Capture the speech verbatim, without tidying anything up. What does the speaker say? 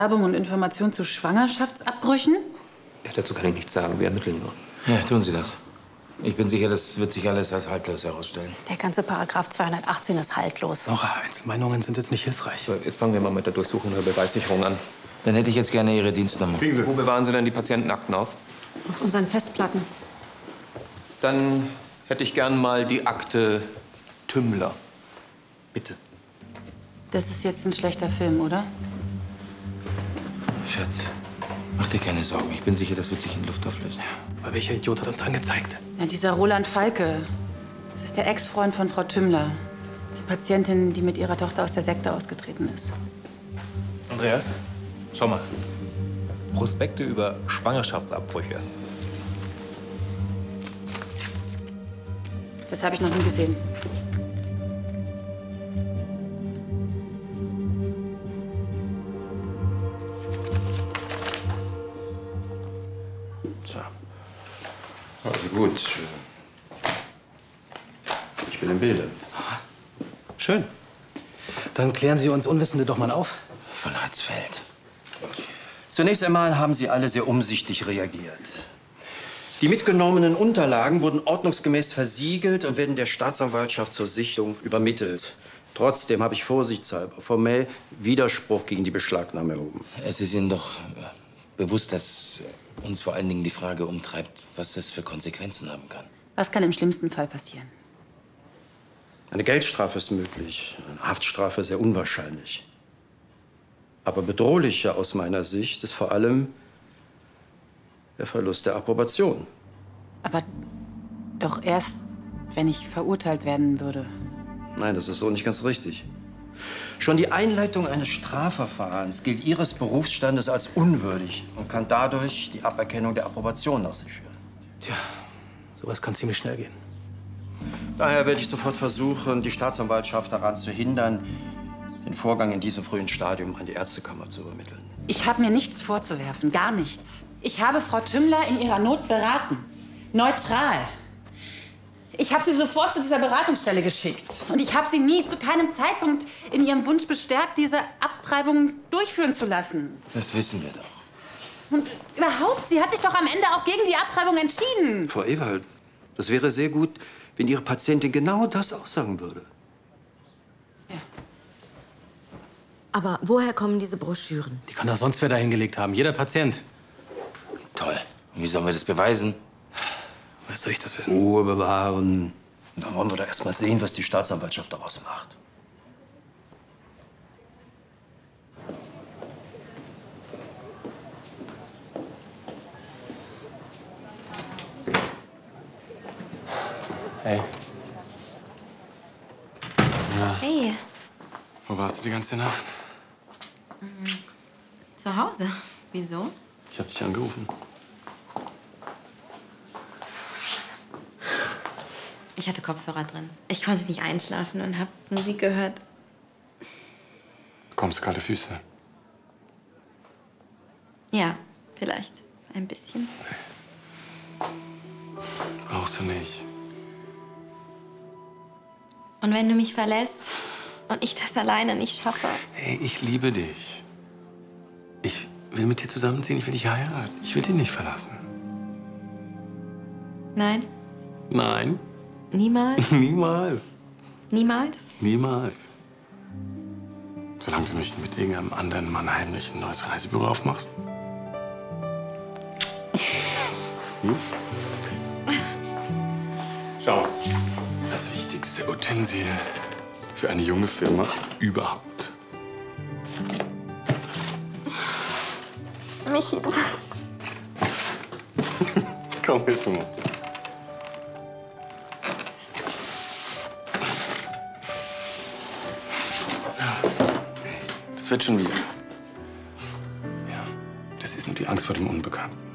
Werbung und Information zu Schwangerschaftsabbrüchen? Ja, dazu kann ich nichts sagen. Wir ermitteln nur. Ja, tun Sie das. Ich bin sicher, das wird sich alles als haltlos herausstellen. Der ganze Paragraph zweihundertachtzehn ist haltlos. Nora, Einzelmeinungen sind jetzt nicht hilfreich. So, jetzt fangen wir mal mit der Durchsuchung der Beweissicherung an. Dann hätte ich jetzt gerne Ihre Dienstnummer. Kriegen Sie. Wo bewahren Sie denn die Patientenakten auf? Auf unseren Festplatten. Dann hätte ich gern mal die Akte Tümmler. Bitte. Das ist jetzt ein schlechter Film, oder? Schatz, mach dir keine Sorgen. Ich bin sicher, das wird sich in Luft auflösen. Aber welcher Idiot hat uns angezeigt? Ja, dieser Roland Falke. Das ist der Ex-Freund von Frau Tümmler. Die Patientin, die mit ihrer Tochter aus der Sekte ausgetreten ist. Andreas, schau mal. Prospekte über Schwangerschaftsabbrüche. Das habe ich noch nie gesehen. So. Also gut. Ich bin im Bilde. Schön. Dann klären Sie uns Unwissende doch mal auf. Von Hatzfeld. Zunächst einmal haben Sie alle sehr umsichtig reagiert. Die mitgenommenen Unterlagen wurden ordnungsgemäß versiegelt und werden der Staatsanwaltschaft zur Sichtung übermittelt. Trotzdem habe ich vorsichtshalber formell Widerspruch gegen die Beschlagnahme erhoben. Es ist Ihnen doch bewusst, dass uns vor allen Dingen die Frage umtreibt, was das für Konsequenzen haben kann. Was kann im schlimmsten Fall passieren? Eine Geldstrafe ist möglich, eine Haftstrafe sehr unwahrscheinlich. Aber bedrohlicher aus meiner Sicht ist vor allem der Verlust der Approbation. Aber doch erst, wenn ich verurteilt werden würde. Nein, das ist so nicht ganz richtig. Schon die Einleitung eines Strafverfahrens gilt Ihres Berufsstandes als unwürdig und kann dadurch die Aberkennung der Approbation nach sich führen. Tja, sowas kann ziemlich schnell gehen. Daher werde ich sofort versuchen, die Staatsanwaltschaft daran zu hindern, den Vorgang in diesem frühen Stadium an die Ärztekammer zu übermitteln. Ich habe mir nichts vorzuwerfen, gar nichts. Ich habe Frau Tümmler in ihrer Not beraten. Neutral. Ich habe sie sofort zu dieser Beratungsstelle geschickt. Und ich habe sie nie, zu keinem Zeitpunkt in ihrem Wunsch bestärkt, diese Abtreibung durchführen zu lassen. Das wissen wir doch. Und überhaupt, sie hat sich doch am Ende auch gegen die Abtreibung entschieden. Frau Ewald, das wäre sehr gut, wenn Ihre Patientin genau das aussagen würde. Ja. Aber woher kommen diese Broschüren? Die kann da sonst wer da hingelegt haben. Jeder Patient. Toll. Und wie sollen wir das beweisen? Woher soll ich das wissen? Ruhe bewahren. Dann wollen wir da erst mal sehen, was die Staatsanwaltschaft daraus macht. Hey. Ja. Hey. Wo warst du die ganze Nacht? Mhm. Zu Hause. Wieso? Ich hab dich angerufen. Ich hatte Kopfhörer drin. Ich konnte nicht einschlafen und hab Musik gehört. Bekommst du kalte Füße? Ja, vielleicht. Ein bisschen. Brauchst du nicht. Und wenn du mich verlässt und ich das alleine nicht schaffe? Hey, ich liebe dich. Ich will mit dir zusammenziehen, ich will dich heiraten. Ich will dich nicht verlassen. Nein? Nein. Niemals? Niemals. Niemals? Niemals. Solange du nicht mit irgendeinem anderen Mann heimlich ein neues Reisebüro aufmachst. Hm? Schau. Das wichtigste Utensil für eine junge Firma überhaupt. Michi, du hast... Komm, hilf mir mal. Das wird schon wieder. Ja, das ist nur die Angst vor dem Unbekannten.